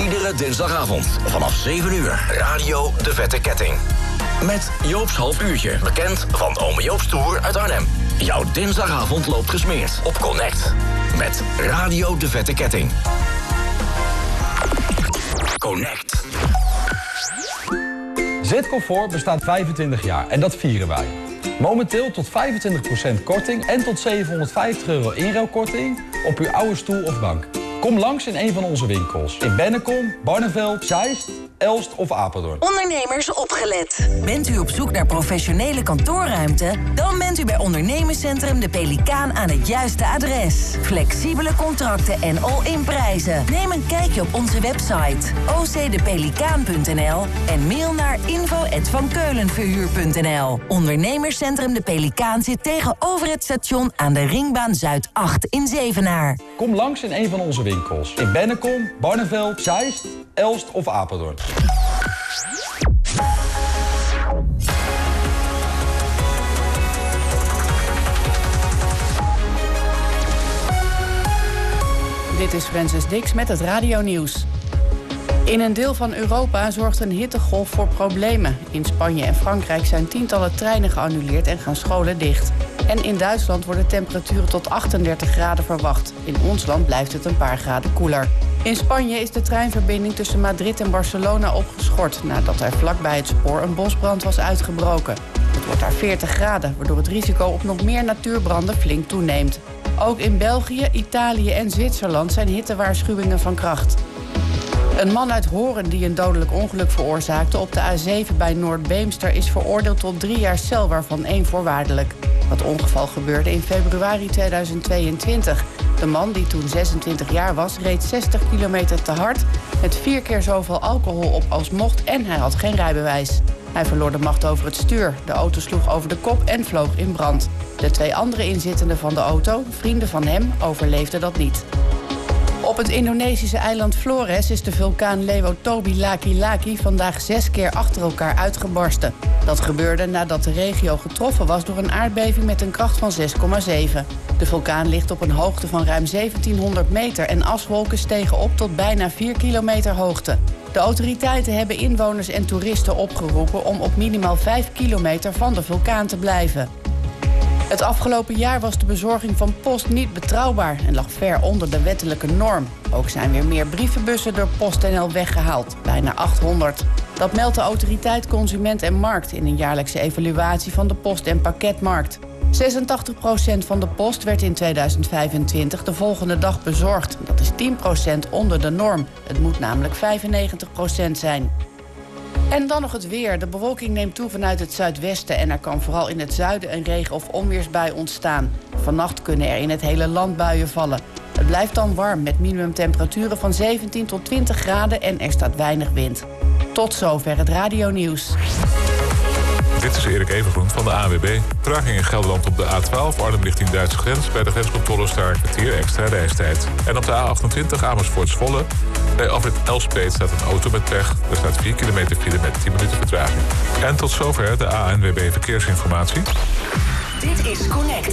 Iedere dinsdagavond vanaf 7 uur. Radio De Vette Ketting. Met Joop's half uurtje, bekend van Ome Joop's Tour uit Arnhem. Jouw dinsdagavond loopt gesmeerd op Connect. Met Radio De Vette Ketting. Connect. Zitcomfort bestaat 25 jaar en dat vieren wij. Momenteel tot 25% korting en tot €750 inruilkorting op uw oude stoel of bank. Kom langs in een van onze winkels. In Bennekom, Barneveld, Zeist, Elst of Apeldoorn. Ondernemers opgelet. Bent u op zoek naar professionele kantoorruimte? Dan bent u bij Ondernemerscentrum De Pelikaan aan het juiste adres. Flexibele contracten en all-in prijzen. Neem een kijkje op onze website ocdepelikaan.nl en mail naar info@vankeulenverhuur.nl. Ondernemerscentrum De Pelikaan zit tegenover het station aan de Ringbaan Zuid 8 in Zevenaar. Kom langs in een van onze winkels. In Bennekom, Barneveld, Zeist, Elst of Apeldoorn. Dit is Francis Dix met het radionieuws. In een deel van Europa zorgt een hittegolf voor problemen. In Spanje en Frankrijk zijn tientallen treinen geannuleerd en gaan scholen dicht. En in Duitsland worden temperaturen tot 38 graden verwacht. In ons land blijft het een paar graden koeler. In Spanje is de treinverbinding tussen Madrid en Barcelona opgeschort nadat er vlakbij het spoor een bosbrand was uitgebroken. Het wordt daar 40 graden, waardoor het risico op nog meer natuurbranden flink toeneemt. Ook in België, Italië en Zwitserland zijn hittewaarschuwingen van kracht. Een man uit Horen die een dodelijk ongeluk veroorzaakte op de A7 bij Noordbeemster is veroordeeld tot 3 jaar cel, waarvan 1 voorwaardelijk. Het ongeval gebeurde in februari 2022. De man, die toen 26 jaar was, reed 60 kilometer te hard, met 4 keer zoveel alcohol op als mocht en hij had geen rijbewijs. Hij verloor de macht over het stuur. De auto sloeg over de kop en vloog in brand. De 2 andere inzittenden van de auto, vrienden van hem, overleefden dat niet. Op het Indonesische eiland Flores is de vulkaan Lewotobi Laki-Laki vandaag 6 keer achter elkaar uitgebarsten. Dat gebeurde nadat de regio getroffen was door een aardbeving met een kracht van 6,7. De vulkaan ligt op een hoogte van ruim 1700 meter en aswolken stegen op tot bijna 4 kilometer hoogte. De autoriteiten hebben inwoners en toeristen opgeroepen om op minimaal 5 kilometer van de vulkaan te blijven. Het afgelopen jaar was de bezorging van post niet betrouwbaar en lag ver onder de wettelijke norm. Ook zijn weer meer brievenbussen door PostNL weggehaald, bijna 800. Dat meldt de autoriteit Consument en Markt in een jaarlijkse evaluatie van de post- en pakketmarkt. 86% van de post werd in 2025 de volgende dag bezorgd. Dat is 10% onder de norm. Het moet namelijk 95% zijn. En dan nog het weer. De bewolking neemt toe vanuit het zuidwesten en er kan vooral in het zuiden een regen- of onweersbui ontstaan. Vannacht kunnen er in het hele land buien vallen. Het blijft dan warm met minimumtemperaturen van 17 tot 20 graden en er staat weinig wind. Tot zover het radionieuws. Dit is Erik Evengroen van de ANWB. Vertraging in Gelderland op de A12, Arnhem richting Duitse grens. Bij de grenscontrole staat een kwartier extra reistijd. En op de A28 Amersfoort-Zwolle. Bij afrit Elspet staat een auto met pech. Er staat 4 kilometer file met 10 minuten vertraging. En tot zover de ANWB Verkeersinformatie. Dit is Connect.